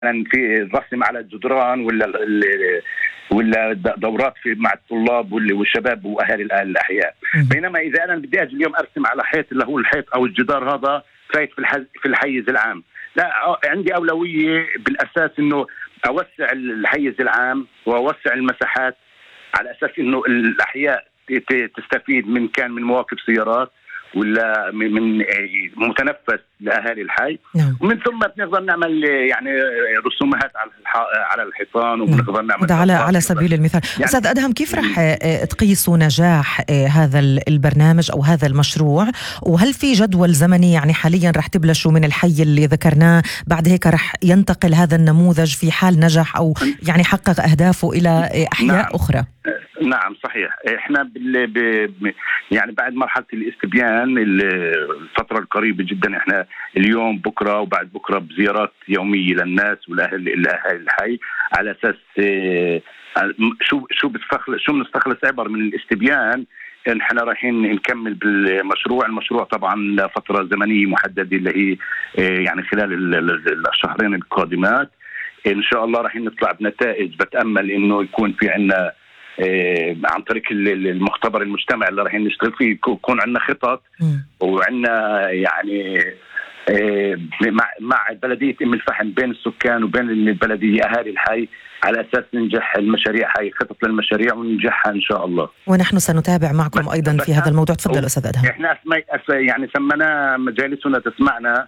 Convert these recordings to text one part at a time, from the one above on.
في الرسم على الجدران ولا دورات مع الطلاب والشباب واهالي الاحياء. بينما اذا انا بدي اجي اليوم ارسم على حيط اللي هو الحيط او الجدار هذا فايت في الحيز العام، لا عندي اولويه بالاساس انه اوسع الحيز العام واوسع المساحات على اساس انه الاحياء تستفيد من مواقف سيارات ولا من متنفس لاهالي الحي. ومن ثم بنقدر نعمل يعني رسومات على الحيطان، وبنقدر نعمل على سبيل المثال. يعني استاذ ادهم، كيف رح تقيسوا نجاح هذا البرنامج او هذا المشروع؟ وهل في جدول زمني يعني حاليا رح تبلشوا من الحي اللي ذكرناه، بعد هيك رح ينتقل هذا النموذج في حال نجح او يعني حقق اهدافه الى احياء اخرى؟ نعم صحيح. احنا يعني بعد مرحله الاستبيان الفتره القريبه جدا، احنا اليوم بكره وبعد بكره بزيارات يوميه للناس والاهل الحي على اساس شو بنستخلص عبر من الاستبيان. احنا رايحين نكمل بالمشروع. المشروع طبعا فتره زمنيه محدده اللي هي يعني خلال الشهرين القادمات ان شاء الله رايحين نطلع بنتائج. بتامل انه يكون في عندنا عن طريق المختبر المجتمعي اللي رايحين نشتغل فيه يكون عندنا خطط، وعندنا يعني مع بلدية أم الفحم بين السكان وبين البلدية أهالي الحي على أساس ننجح المشاريع. هاي خطط للمشاريع وننجحها إن شاء الله. ونحن سنتابع معكم أيضا في هذا الموضوع. تفضل أستاذ أدهم. إحنا يعني سمنا مجالسنا تسمعنا،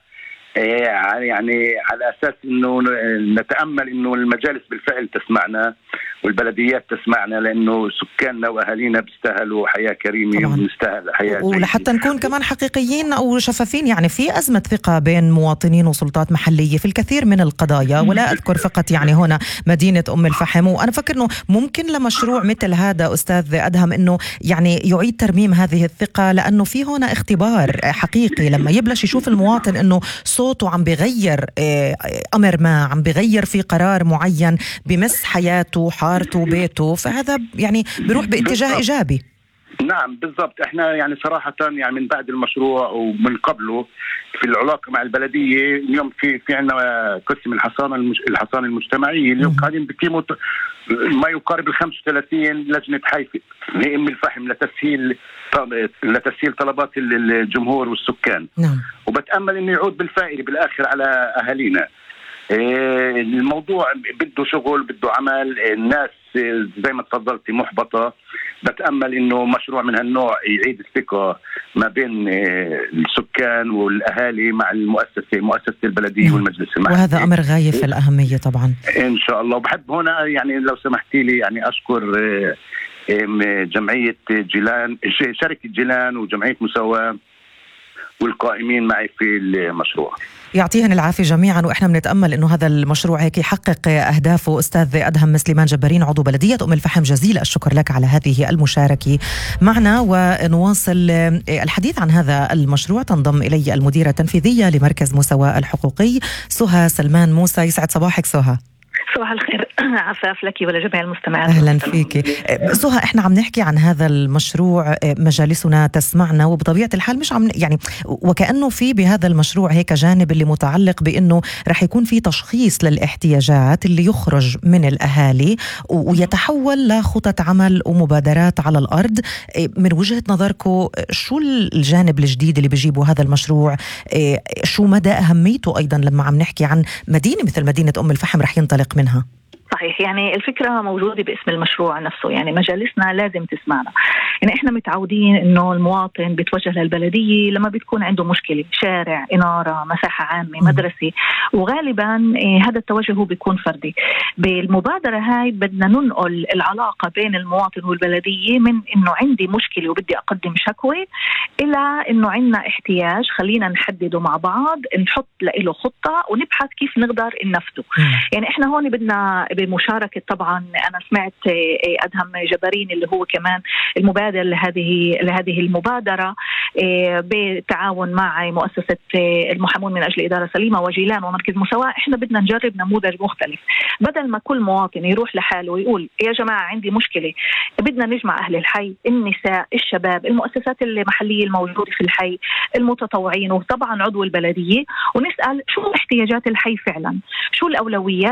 يعني على أساس أنه نتأمل أنه المجالس بالفعل تسمعنا والبلديات تسمعنا، لأنه سكاننا وأهالينا بيستاهلوا حياة كريمة ونستاهل حياة ولحتى نكون كمان حقيقيين أو شفافين. يعني في أزمة ثقة بين مواطنين وسلطات محلية في الكثير من القضايا، ولا أذكر فقط يعني هنا مدينة أم الفحم. وأنا فكر أنه ممكن لمشروع مثل هذا أستاذ أدهم أنه يعني يعيد ترميم هذه الثقة، لأنه في هنا اختبار حقيقي لما يبلش يشوف المواطن أنه صوته عم بغير أمر ما، عم بغير في قرار معين بمس حياته حارته بيته، فهذا يعني بيروح باتجاه إيجابي. نعم بالضبط. احنا يعني صراحة يعني من بعد المشروع ومن قبله في العلاقة مع البلدية اليوم في عندنا قسم الحصانة المجتمعية اليوم قاعدين بقيموا ما يقارب 35 لجنة حي في أم الفحم لتسهيل طلبات الجمهور والسكان. نعم. وبتأمل إنه يعود بالفائدة بالآخر على أهالينا. الموضوع بده شغل، بده عمل. الناس زي ما تفضلتي محبطة. بتأمل إنه مشروع من هالنوع يعيد الثقة ما بين السكان والأهالي مع مؤسسة البلدية والمجلس المحلي، وهذا أمر غاية في الأهمية طبعا إن شاء الله. وبحب هنا يعني لو سمحتي لي يعني أشكر جمعية جيلان، شركة جيلان وجمعية مساواة والقائمين معي في المشروع. يعطيهن العافية جميعا. وإحنا بنتأمل أنه هذا المشروع هيك يحقق أهدافه. أستاذ أدهم سليمان جبارين عضو بلدية أم الفحم، جزيل الشكر لك على هذه المشاركة معنا. ونواصل الحديث عن هذا المشروع. تنضم إلي المديرة التنفيذية لمركز مساواة الحقوقي سهى سلمان موسى. يسعد صباحك سهى. صباح الخير. عفاف لك ولجميع المستمعين. أهلا فيك سهى. إحنا عم نحكي عن هذا المشروع، مجالسنا تسمعنا، وبطبيعة الحال مش عم يعني وكأنه في بهذا المشروع هيك جانب اللي متعلق بأنه رح يكون في تشخيص للاحتياجات اللي يخرج من الأهالي ويتحول لخطط عمل ومبادرات على الأرض. من وجهة نظركم شو الجانب الجديد اللي بيجيبه هذا المشروع؟ شو مدى أهميته أيضا لما عم نحكي عن مدينة مثل مدينة أم الفحم رح ينطلق منها؟ صحيح. يعني الفكرة موجودة باسم المشروع نفسه. يعني مجالسنا لازم تسمعنا. يعني احنا متعودين انه المواطن بيتوجه للبلدية لما بتكون عنده مشكلة، شارع، إنارة، مساحة عامة، مدرسة، وغالبا هذا التوجه هو بيكون فردي. بالمبادرة هاي بدنا ننقل العلاقة بين المواطن والبلدية من انه عندي مشكلة وبدي اقدم شكوى الى انه عندنا احتياج، خلينا نحدده مع بعض، نحط له خطة ونبحث كيف نقدر ننفذه. يعني احنا هون بدنا بمشاركة طبعا، أنا سمعت أدهم جبارين اللي هو كمان المبادر لهذه المبادرة، بالتعاون مع مؤسسة المحامون من أجل إدارة سليمة وجيلان ومركز مساواة. إحنا بدنا نجرب نموذج مختلف، بدل ما كل مواطن يروح لحاله ويقول يا جماعة عندي مشكلة، بدنا نجمع أهل الحي، النساء، الشباب، المؤسسات المحلية الموجودة في الحي، المتطوعين، وطبعا عضو البلدية، ونسأل شو احتياجات الحي فعلا، شو الأولويات